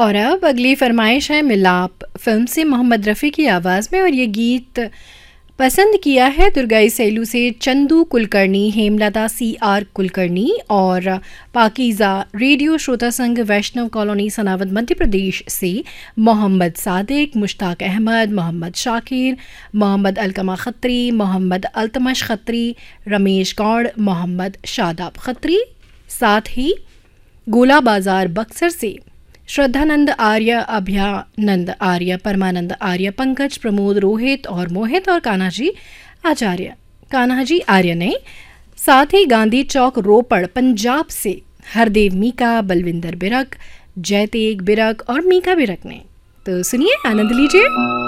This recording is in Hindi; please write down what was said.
और अब अगली फरमाइश है मिलाप फिल्म से मोहम्मद रफ़ी की आवाज़ में, और ये गीत पसंद किया है दुर्गाई सैलू से चंदू कुलकर्णी, हेमलता CR कुलकर्णी और पाकीज़ा रेडियो श्रोता संघ वैष्णव कॉलोनी सनावद मध्य प्रदेश से मोहम्मद सादिक, मुश्ताक अहमद, मोहम्मद शाकिर, मोहम्मद अलकमा खत्री, मोहम्मद अल्तमश खत्री, रमेश गौड़, मोहम्मद शादाब खत्री, साथ ही गोला बाजार बक्सर से श्रद्धानंद आर्य, अभयानंद आर्य, परमानंद आर्य, पंकज, प्रमोद, रोहित और मोहित और कान्हाजी आर्य ने, साथ ही गांधी चौक रोपड़ पंजाब से हरदेव मीका, बलविंदर बिरक, जयतेग बिरक और मीका बिरक ने। तो सुनिए, आनंद लीजिए।